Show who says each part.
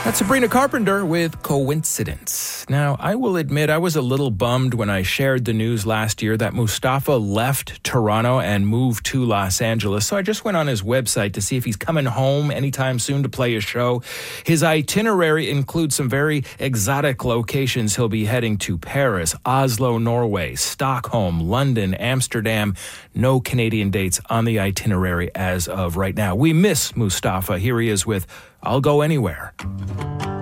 Speaker 1: That's Sabrina Carpenter with Coincidence. Now, I will admit I was a little bummed when I shared the news last year that Mustafa left Toronto and moved to Los Angeles. So I just went on his website to see if he's coming home anytime soon to play a show. His itinerary includes some very exotic locations. He'll be heading to Paris, Oslo, Norway, Stockholm, London, Amsterdam. No Canadian dates on the itinerary as of right now. We miss Mustafa. Here he is with I'll Go Anywhere.